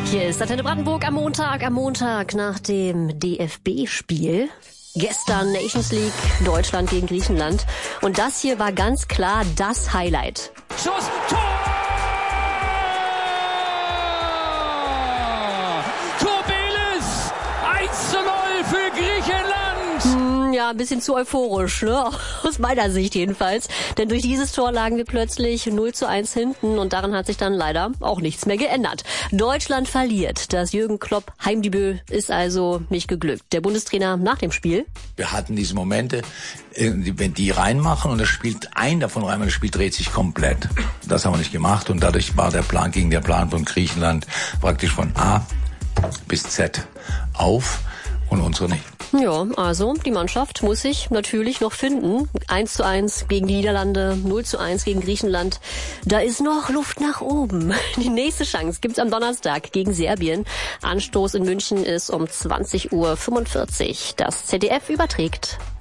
Hier ist Antenne Brandenburg am Montag nach dem DFB-Spiel. Gestern Nations League, Deutschland gegen Griechenland. Und das hier war ganz klar das Highlight. Schuss, Tor! Kobelis, 1:0 für Griechenland! Ja, ein bisschen zu euphorisch, ne? Aus meiner Sicht jedenfalls. Denn durch dieses Tor lagen wir plötzlich 0:1 hinten und daran hat sich dann leider auch nichts mehr geändert. Deutschland verliert. Das Jürgen Klopp Heimdebüt ist also nicht geglückt. Der Bundestrainer nach dem Spiel: Wir hatten diese Momente, wenn die reinmachen und ein davon rein, das Spiel dreht sich komplett. Das haben wir nicht gemacht und dadurch war ging der Plan von Griechenland praktisch von A bis Z auf und unsere nicht. Ja, also die Mannschaft muss sich natürlich noch finden. 1:1 gegen die Niederlande, 0:1 gegen Griechenland. Da ist noch Luft nach oben. Die nächste Chance gibt's am Donnerstag gegen Serbien. Anstoß in München ist um 20:45 Uhr. Das ZDF überträgt.